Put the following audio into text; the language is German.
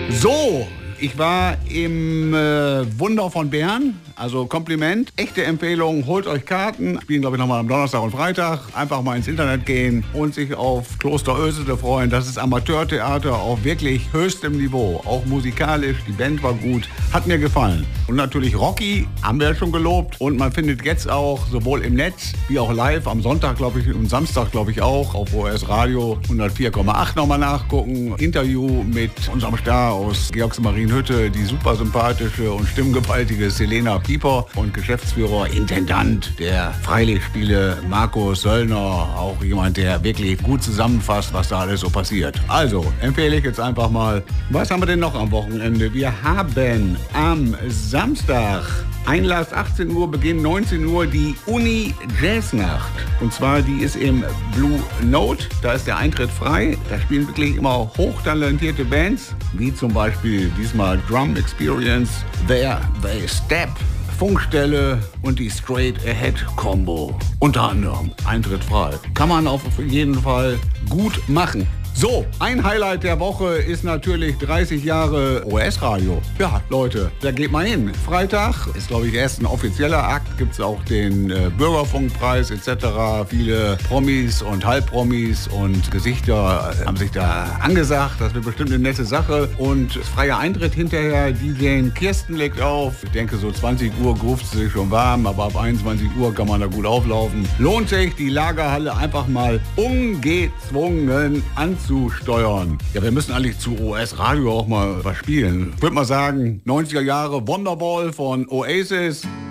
So, ich war im Wunder von Bern, also Kompliment, echte Empfehlung, holt euch Karten, spielen glaube ich nochmal am Donnerstag und Freitag, einfach mal ins Internet gehen und sich auf Kloster Ösele freuen, das ist Amateurtheater auf wirklich höchstem Niveau, auch musikalisch, die Band war gut, hat mir gefallen. Und natürlich Rocky, haben wir ja schon gelobt und man findet jetzt auch sowohl im Netz wie auch live am Sonntag glaube ich und Samstag glaube ich auch auf ORS Radio 104,8 nochmal nachgucken, Interview mit unserem Star aus Georgsmarienhütte, die super sympathische und stimmgewaltige Selena Pieper und Geschäftsführer, Intendant der Freilichtspiele Markus Söllner, auch jemand, der wirklich gut zusammenfasst, was da alles so passiert. Also, empfehle ich jetzt einfach mal. Was haben wir denn noch am Wochenende? Wir haben am Samstag Einlass 18 Uhr, Beginn 19 Uhr, die Uni Jazznacht. Und zwar, die ist im Blue Note, da ist der Eintritt frei. Da spielen wirklich immer hochtalentierte Bands, wie zum Beispiel diesmal Drum Experience, There They Step, Funkstelle und die Straight Ahead Combo. Unter anderem Eintritt frei. Kann man auf jeden Fall gut machen. So, ein Highlight der Woche ist natürlich 30 Jahre OS-Radio. Ja, Leute, da geht mal hin. Freitag ist, glaube ich, erst ein offizieller Akt. Gibt es auch den Bürgerfunkpreis etc. Viele Promis und Halbpromis und Gesichter haben sich da angesagt. Das wird bestimmt eine nette Sache. Und freier Eintritt hinterher. DJ Kirsten legt auf. Ich denke, so 20 Uhr ruft sie sich schon warm, aber ab 21 Uhr kann man da gut auflaufen. Lohnt sich, die Lagerhalle einfach mal ungezwungen anzusteuern. Ja, wir müssen eigentlich zu OS Radio auch mal was spielen. Ich würde mal sagen, 90er Jahre Wonderwall von Oasis.